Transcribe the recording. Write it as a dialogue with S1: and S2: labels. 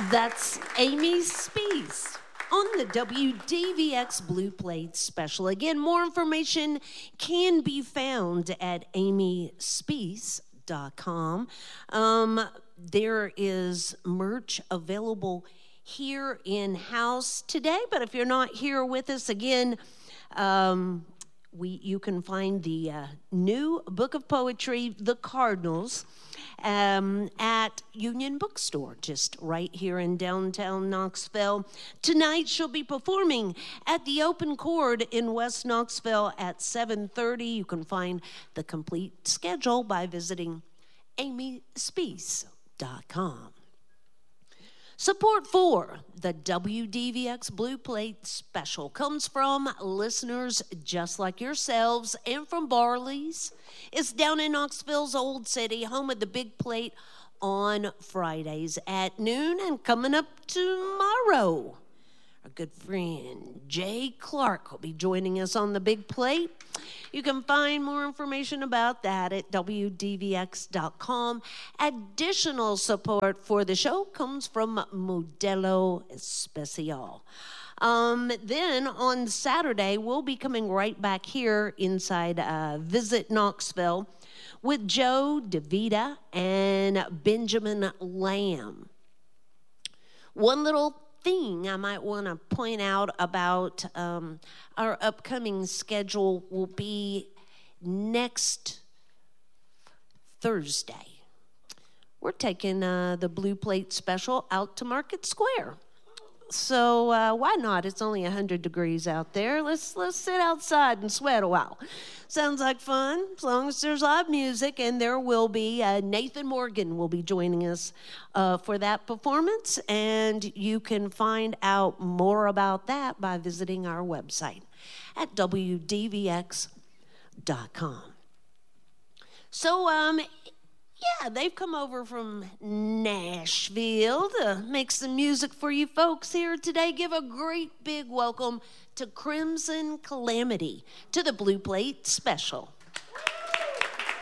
S1: That's Amy Spees on the WDVX Blue Plate Special. Again, more information can be found at amyspees.com. There is merch available here in-house today, but if you're not here with us, again, you can find the new book of poetry, The Cardinals, at Union Bookstore, just right here in downtown Knoxville. Tonight, she'll be performing at the Open Chord in West Knoxville at 7:30. You can find the complete schedule by visiting amyspees.com. Support for the WDVX Blue Plate Special comes from listeners just like yourselves and from Barley's. It's down in Knoxville's Old City, home of the Big Plate on Fridays at noon. And coming up tomorrow, our good friend Jay Clark will be joining us on the Big Plate. You can find more information about that at WDVX.com. Additional support for the show comes from Modelo Especial. Then on Saturday, we'll be coming right back here inside Visit Knoxville with Joe DeVita and Benjamin Lamb. One little thing I might want to point out about our upcoming schedule will be next Thursday. We're taking the Blue Plate Special out to Market Square. So why not? It's only 100 degrees out there. Let's sit outside and sweat a while. Sounds like fun, as long as there's live music, and there will be Nathan Morgan will be joining us for that performance, and you can find out more about that by visiting our website at WDVX.com. So, yeah, they've come over from Nashville to make some music for you folks here today. Give a great big welcome to Crimson Calamity to the Blue Plate Special.